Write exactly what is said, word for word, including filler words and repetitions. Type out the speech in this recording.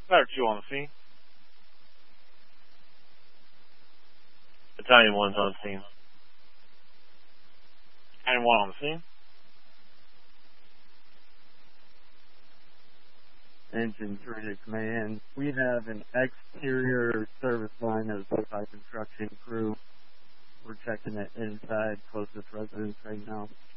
Ladder two on the scene. Battalion one's on the scene. Battalion one on the scene. Engine three to command. We have an exterior service line of by construction crew. We're checking it inside closest residence right now.